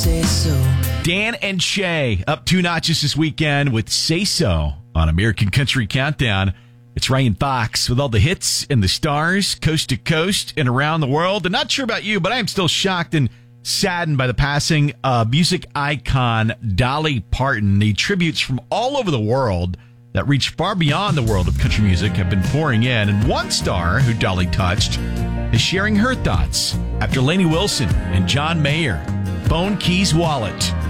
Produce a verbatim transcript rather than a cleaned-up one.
say so. Dan and Shay up two notches this weekend with Say So on American Country Countdown. It's Ryan Fox with all the hits and the stars, coast to coast and around the world. And not sure about you, but I am still shocked and saddened by the passing of music icon Dolly Parton. The tributes from all over the world that reach far beyond the world of country music have been pouring in. And one star who Dolly touched is sharing her thoughts after Lainey Wilson and John Mayer, Phone Keys Wallet.